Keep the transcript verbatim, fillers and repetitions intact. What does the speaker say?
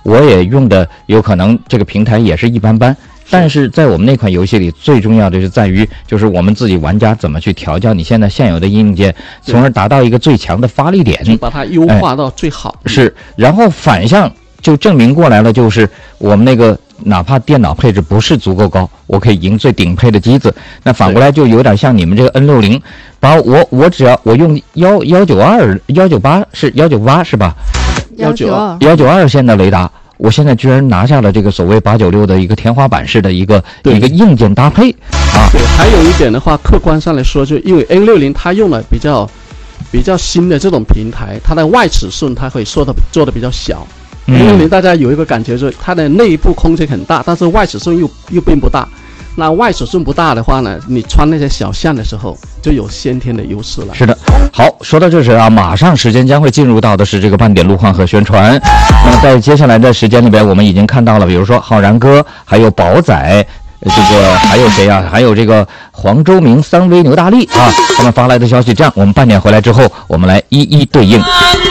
我也用的有可能这个平台也是一般般。但是在我们那款游戏里，最重要的是在于，就是我们自己玩家怎么去调教你现在现有的硬件，从而达到一个最强的发力点， 把它优化到最好。 哎、是，然后反向就证明过来了，就是我们那个哪怕电脑配置不是足够高，我可以赢最顶配的机子。那反过来就有点像你们这个 N 六十，把我我只要我用幺幺九二幺九八是幺九八是吧？ 幺九二幺九二线的雷达。我现在居然拿下了这个所谓八九六的一个天花板式的一个一个硬件搭配啊！ 对，还有一点的话，客观上来说，就因为 N 六十 它用了比较比较新的这种平台，它的外尺寸它会做的做的比较小。 嗯、 N 六十 大家有一个感觉，就是它的内部空间很大，但是外尺寸又又并不大。那外尺寸不大的话呢，你穿那些小项的时候就有先天的优势了。 是的，好，说到这时啊，马上时间将会进入到的是这个半点路况和宣传。那么在接下来的时间里边，我们已经看到了，比如说浩然哥，还有宝仔，这个还有谁啊？还有这个黄周明、三威、牛大力啊，他们发来的消息。这样，我们半点回来之后，我们来一一对应。